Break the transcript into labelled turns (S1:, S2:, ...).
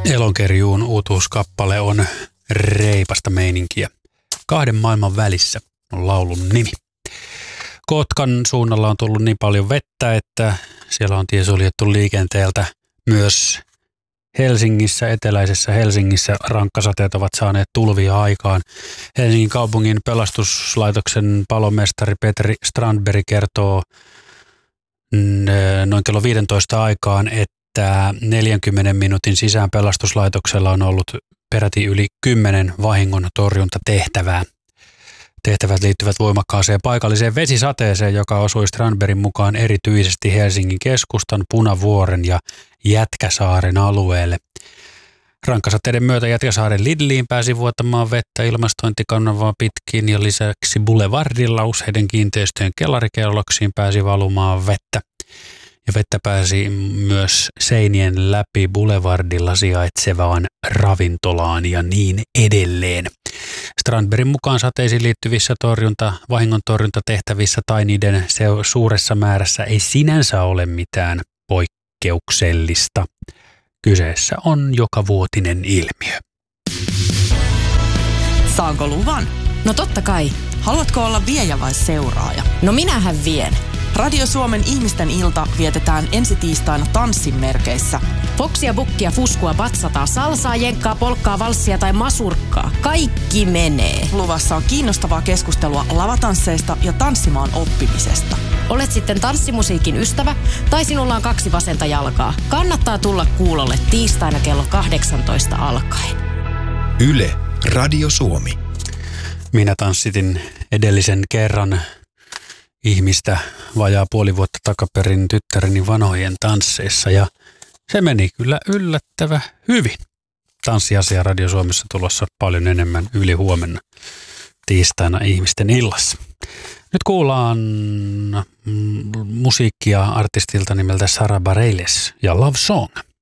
S1: Elonkerjuun uutuuskappale on reipasta meininkiä. Kahden maailman välissä on laulun nimi. Kotkan suunnalla on tullut niin paljon vettä, että siellä on tie suljettu liikenteeltä. Myös Helsingissä, eteläisessä Helsingissä rankkasateet ovat saaneet tulvia aikaan. Helsingin kaupungin pelastuslaitoksen palomestari Petri Strandberg kertoo noin kello 15 aikaan, että 40 minuutin sisään pelastuslaitoksella on ollut peräti yli 10 vahingon torjuntatehtävää. Tehtävät liittyvät voimakkaaseen paikalliseen vesisateeseen, joka osui Strandbergin mukaan erityisesti Helsingin keskustan, Punavuoren ja Jätkäsaaren alueelle. Rankkasateiden myötä Jätkäsaaren Lidliin pääsi vuotamaan vettä ilmastointikanavaa pitkin ja lisäksi Boulevardilla useiden kiinteistöjen kellarikelloksiin pääsi valumaan vettä. Ja vettä pääsi myös seinien läpi Boulevardilla sijaitsevaan ravintolaan ja niin edelleen. Strandbergin mukaan sateisiin liittyvissä vahingontorjuntatehtävissä tai niiden suuressa määrässä ei sinänsä ole mitään poikkeuksellista. Kyseessä on jokavuotinen ilmiö.
S2: Saanko luvan?
S3: No totta kai.
S2: Haluatko olla viejä vai seuraaja?
S3: No minähän vien.
S2: Radio Suomen ihmisten ilta vietetään ensi tiistaina tanssin merkeissä.
S3: Foksia, bukkia, fuskua, batsataa, salsaa, jenkkaa, polkkaa, valssia tai masurkkaa. Kaikki menee.
S2: Luvassa on kiinnostavaa keskustelua lavatansseista ja tanssimaan oppimisesta.
S3: Olet sitten tanssimusiikin ystävä tai sinulla on 2 vasenta jalkaa. Kannattaa tulla kuulolle tiistaina kello 18 alkaen.
S4: Yle, Radio Suomi.
S1: Minä tanssitin edellisen kerran ihmistä vajaa puoli vuotta takaperin tyttäreni vanhojen tansseissa ja se meni kyllä yllättävän hyvin. Tanssiasia Radio Suomessa tulossa paljon enemmän yli huomenna tiistaina ihmisten illassa. Nyt kuullaan musiikkia artistilta nimeltä Sara Bareilles ja Love Song.